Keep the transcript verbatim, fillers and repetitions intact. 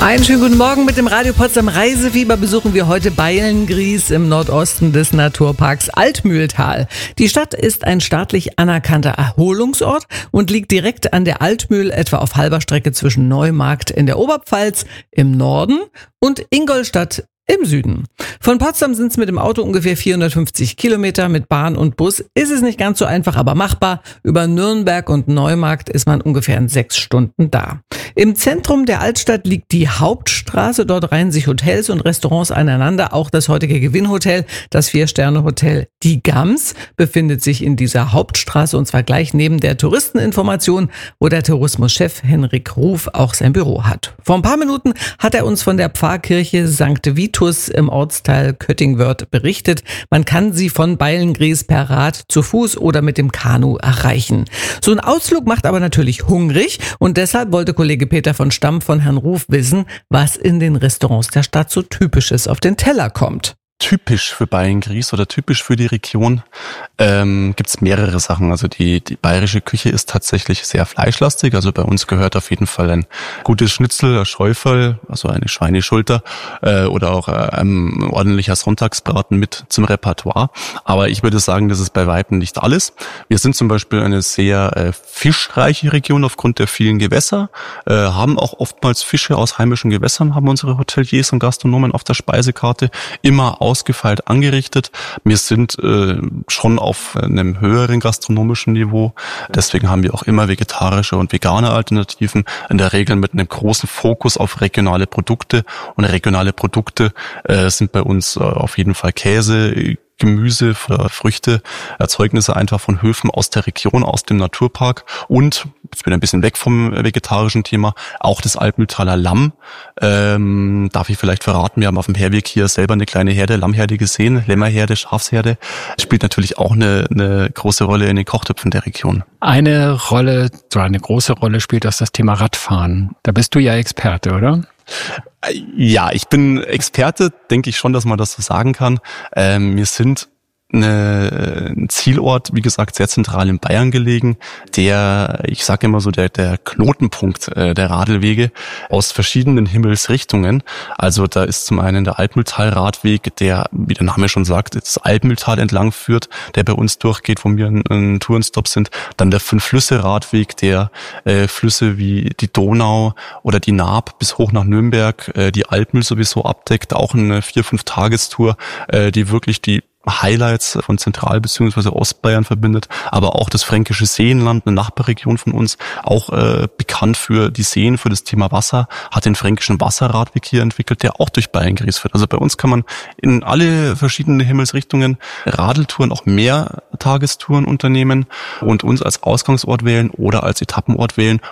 Einen schönen guten Morgen mit dem Radio Potsdam Reisefieber besuchen wir heute Beilngries im Nordosten des Naturparks Altmühltal. Die Stadt ist ein staatlich anerkannter Erholungsort und liegt direkt an der Altmühl, etwa auf halber Strecke zwischen Neumarkt in der Oberpfalz im Norden und Ingolstadt im Süden. Von Potsdam sind es mit dem Auto ungefähr vierhundertfünfzig Kilometer, mit Bahn und Bus ist es nicht ganz so einfach, aber machbar. Über Nürnberg und Neumarkt ist man ungefähr in sechs Stunden da. Im Zentrum der Altstadt liegt die Hauptstraße, dort reihen sich Hotels und Restaurants aneinander. Auch das heutige Gewinnhotel, das Vier-Sterne-Hotel Die Gams, befindet sich in dieser Hauptstraße und zwar gleich neben der Touristeninformation, wo der Tourismuschef Henrik Ruf auch sein Büro hat. Vor ein paar Minuten hat er uns von der Pfarrkirche Sankt Vitus im Ortsteil Köttingwörth berichtet. Man kann sie von Beilngries per Rad, zu Fuß oder mit dem Kanu erreichen. So ein Ausflug macht aber natürlich hungrig und deshalb wollte Kollege Peter von Stamm von Herrn Ruf wissen, was in den Restaurants der Stadt so Typisches auf den Teller kommt. Typisch für Beilngries oder typisch für die Region ähm, gibt es mehrere Sachen. Also die, die bayerische Küche ist tatsächlich sehr fleischlastig. Also bei uns gehört auf jeden Fall ein gutes Schnitzel, ein Schäufel, also eine Schweineschulter äh, oder auch äh, ein ordentlicher Sonntagsbraten mit zum Repertoire. Aber ich würde sagen, das ist bei Weitem nicht alles. Wir sind zum Beispiel eine sehr äh, fischreiche Region aufgrund der vielen Gewässer, äh, haben auch oftmals Fische aus heimischen Gewässern, haben unsere Hoteliers und Gastronomen auf der Speisekarte immer ausgefeilt angerichtet. Wir sind äh, schon auf einem höheren gastronomischen Niveau. Deswegen haben wir auch immer vegetarische und vegane Alternativen, in der Regel mit einem großen Fokus auf regionale Produkte. Und regionale Produkte äh, sind bei uns äh, auf jeden Fall Käse, Gemüse, Früchte, Erzeugnisse einfach von Höfen aus der Region, aus dem Naturpark und, jetzt bin ich ein bisschen weg vom vegetarischen Thema, auch das Altmühltaler Lamm. Ähm, darf ich vielleicht verraten, wir haben auf dem Herweg hier selber eine kleine Herde, Lammherde gesehen, Lämmerherde, Schafsherde. Das spielt natürlich auch eine, eine große Rolle in den Kochtöpfen der Region. Eine Rolle, so eine große Rolle spielt das das Thema Radfahren. Da bist du ja Experte, oder? Ja, ich bin Experte, denke ich schon, dass man das so sagen kann. Ähm, wir sind eine, ein Zielort, wie gesagt, sehr zentral in Bayern gelegen, der, ich sage immer so, der, der Knotenpunkt äh, der Radlwege aus verschiedenen Himmelsrichtungen. Also da ist zum einen der Altmühltal-Radweg, der, wie der Name schon sagt, das Altmühltal entlang führt, der bei uns durchgeht, wo wir ein, ein Tourenstop sind. Dann der Fünf-Flüsse-Radweg, der äh, Flüsse wie die Donau oder die Naab bis hoch nach Nürnberg, äh, die Altmühl sowieso abdeckt, auch eine vier-, fünf-Tagestour, äh, die wirklich die Highlights von Zentral- bzw. Ostbayern verbindet, aber auch das fränkische Seenland, eine Nachbarregion von uns, auch äh, bekannt für die Seen, für das Thema Wasser, hat den fränkischen Wasserradweg hier entwickelt, der auch durch Beilngries führt. Also bei uns kann man in alle verschiedenen Himmelsrichtungen Radeltouren, auch mehr Tagestouren unternehmen und uns als Ausgangsort wählen oder als Etappenort wählen